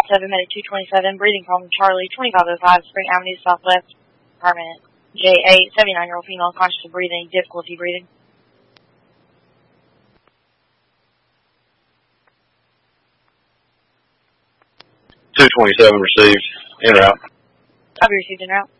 7, Medic 227, breathing problem, Charlie, 2505, Spring Avenue, Southwest, apartment J8, 79-year-old female, conscious of breathing, difficulty breathing. 227 received, en route. Copy received, en route.